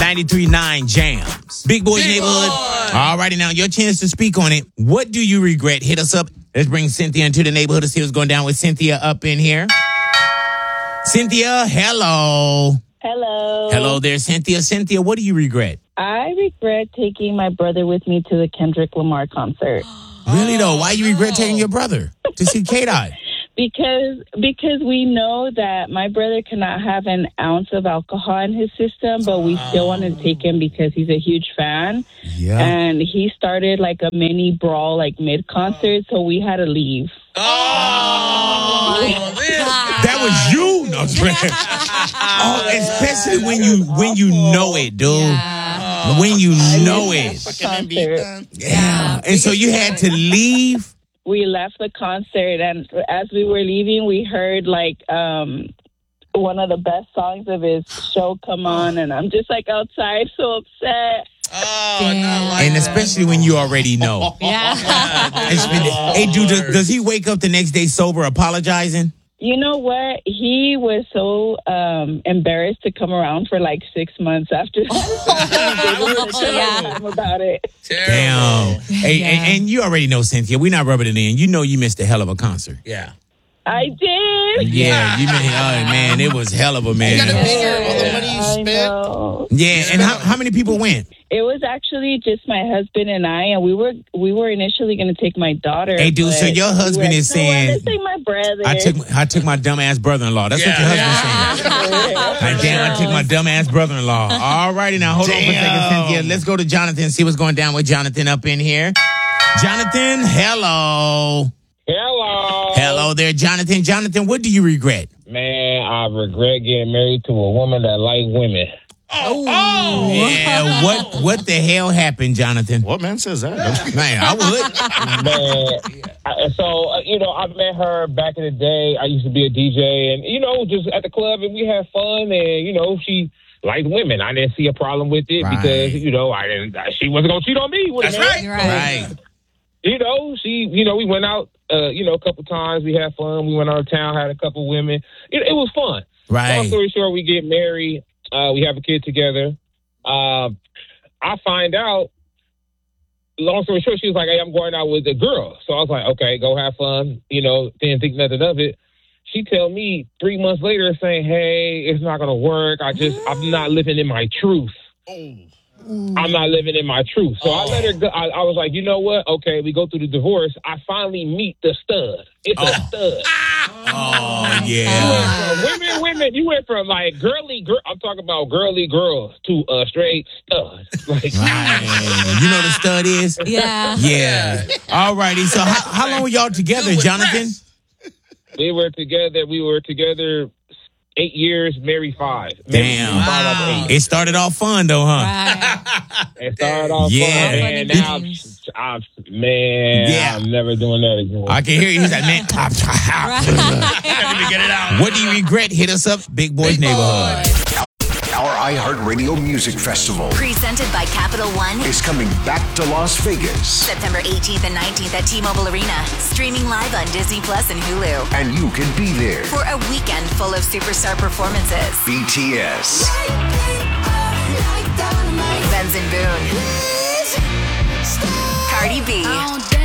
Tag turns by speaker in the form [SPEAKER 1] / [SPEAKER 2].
[SPEAKER 1] 93.9 Jams. Big Boys Neighborhood. All righty, now your chance to speak on it. What do you regret? Hit us up. Let's bring Cynthia into the neighborhood to see what's going down with Cynthia up in here. Cynthia, hello.
[SPEAKER 2] Hello.
[SPEAKER 1] Hello there, Cynthia. Cynthia, what do you regret?
[SPEAKER 2] I regret taking my brother with me to the Kendrick Lamar concert.
[SPEAKER 1] Really, though? Why you regret taking your brother to see K-Dot?
[SPEAKER 2] Because we know that my brother cannot have an ounce of alcohol in his system, but we still wanted to take him because he's a huge fan.
[SPEAKER 1] Yeah.
[SPEAKER 2] And he started like a mini brawl like mid-concert, so we had to leave.
[SPEAKER 1] That was you, no friend. Oh, especially when you know it, dude. Yeah. When you know it. Yeah. And so you had to leave.
[SPEAKER 2] We left the concert, and as we were leaving, we heard like one of the best songs of his show come on, and I'm just like outside so upset.
[SPEAKER 1] And especially when you already know.
[SPEAKER 3] Yeah.
[SPEAKER 1] Hey, dude, does he wake up the next day sober apologizing?
[SPEAKER 2] You know what? He was so embarrassed to come around for like 6 months after that. About it.
[SPEAKER 1] Damn. Hey, and you already know, Cynthia, we're not rubbing it in. You know you missed a hell of a concert.
[SPEAKER 4] Yeah.
[SPEAKER 2] I did.
[SPEAKER 1] Yeah, you missed. Oh, man, it was hell of a man.
[SPEAKER 4] You got to figure all the money you spent.
[SPEAKER 1] Yeah, and how many people went?
[SPEAKER 2] It was actually just my husband and I, and we were initially going to take my daughter.
[SPEAKER 1] Hey, dude, so your husband is saying,
[SPEAKER 2] let's take my brother.
[SPEAKER 1] I took my dumbass brother-in-law. That's what your husband's saying. Like, damn, I took my dumbass brother-in-law. All righty, now hold on for a second, Cynthia. Let's go to Jonathan and see what's going down with Jonathan up in here. Jonathan, hello.
[SPEAKER 5] Hello.
[SPEAKER 1] Hello there, Jonathan. Jonathan, what do you regret?
[SPEAKER 5] Man, I regret getting married to a woman that likes women.
[SPEAKER 4] Oh.
[SPEAKER 1] Yeah, what the hell happened, Jonathan?
[SPEAKER 6] What man says that?
[SPEAKER 1] Man, I would.
[SPEAKER 5] Man, I met her back in the day. I used to be a DJ and, just at the club and we had fun and, she liked women. I didn't see a problem with it because, she wasn't going to cheat on me.
[SPEAKER 4] That's right.
[SPEAKER 1] Right.
[SPEAKER 5] We went out, a couple times. We had fun. We went out of town, had a couple women. It was fun.
[SPEAKER 1] Right.
[SPEAKER 5] Long story short, we get married. We have a kid together. I find out, long story short, she was like, hey, I'm going out with a girl. So I was like, okay, go have fun. Didn't think nothing of it. She tell me 3 months later saying, hey, it's not going to work. I'm not living in my truth. I'm not living in my truth. So I let her go. I was like, you know what? Okay, we go through the divorce. I finally meet the stud. It's a stud.
[SPEAKER 1] Oh, yeah.
[SPEAKER 5] Women. You went from like girly girl. I'm talking about girly girls to a straight stud. Like,
[SPEAKER 1] you know the stud is?
[SPEAKER 3] Yeah.
[SPEAKER 1] Yeah. All righty. So how long were y'all together, Jonathan?
[SPEAKER 5] We were together 8 years, married 5.
[SPEAKER 1] Damn.
[SPEAKER 5] Wow.
[SPEAKER 1] It started off fun, though, huh?
[SPEAKER 3] Right.
[SPEAKER 5] It started off fun, and now, I'm never doing that again.
[SPEAKER 1] I can hear you. He's like, man.
[SPEAKER 4] Let me get it out.
[SPEAKER 1] What do you regret? Hit us up, Big Boys Neighborhood.
[SPEAKER 7] Our iHeartRadio Music Festival,
[SPEAKER 8] presented by Capital One,
[SPEAKER 7] is coming back to Las Vegas.
[SPEAKER 8] September 18th and 19th at T-Mobile Arena. Streaming live on Disney Plus and Hulu.
[SPEAKER 7] And you can be there
[SPEAKER 8] for a weekend full of superstar performances.
[SPEAKER 7] BTS,
[SPEAKER 8] Benson Boone, Cardi B,